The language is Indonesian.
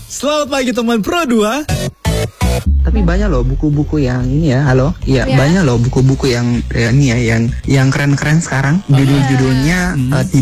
Selamat pagi teman Pro 2. Tapi banyak loh buku-buku yang ini ya, halo? Iya, banyak loh buku-buku yang ini ya, yang keren-keren sekarang. Judul-judulnya